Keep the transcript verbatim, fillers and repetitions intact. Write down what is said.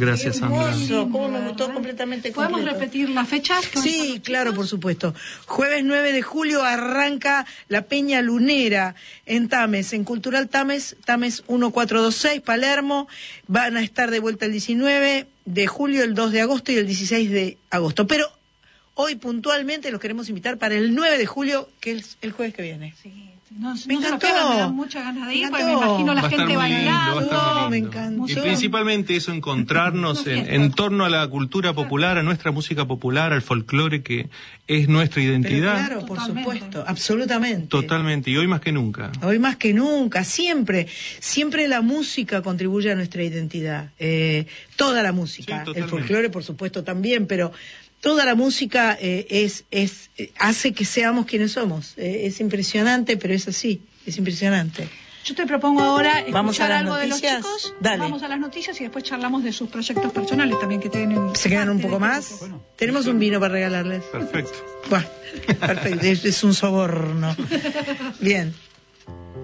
Gracias, Sandra. Cómo me gustó completamente. ¿Podemos completo. repetir la fecha? Sí, claro, por supuesto. Jueves nueve de julio arranca la Peña Lunera en Tames, en Cultural Tames, Tames uno cuatro dos seis, Palermo. Van a estar de vuelta el diecinueve de julio, el dos de agosto y el dieciséis de agosto. Pero hoy puntualmente los queremos invitar para el nueve de julio, que es el jueves que viene. Sí. No, Me no encantó. se lo pierdan, me dan muchas ganas de ir, Me porque me encantó. imagino la Va a estar gente muy lindo, va a bailando. estar muy No, me lindo. encantó. Y principalmente eso, encontrarnos en, en torno a la cultura popular, a nuestra música popular, al folclore que es nuestra Pero identidad. claro, por Totalmente. supuesto, absolutamente. Totalmente, y hoy más que nunca. Hoy más que nunca, siempre, siempre la música contribuye a nuestra identidad. Eh, toda la música, Sí, el totalmente. folclore por supuesto también, pero toda la música eh, es, es, eh, hace que seamos quienes somos. Eh, es impresionante, pero es así, es impresionante. Yo te propongo ahora Vamos a escuchar las algo noticias. de los chicos. Dale. Vamos a las noticias y después charlamos de sus proyectos personales también que tienen. ¿Se quedan un poco más? Bueno. Tenemos un vino para regalarles. Perfecto. Bueno, perfecto, es, es un soborno. Bien.